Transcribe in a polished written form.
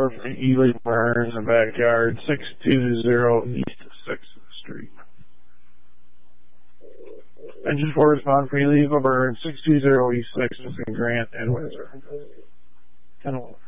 caller from Ely Burns in the backyard, 620 East 6th Street. Engine 4 respond from Ely Burns, 620 East 6th in Grant and Windsor. 10-11.